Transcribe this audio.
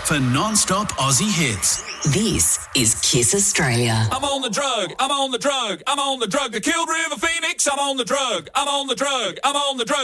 for non-stop Aussie hits. This is Kiss Australia. I'm on the drug, I'm on the drug, I'm on the drug. I killed River Phoenix, I'm on the drug, I'm on the drug, I'm on the drug.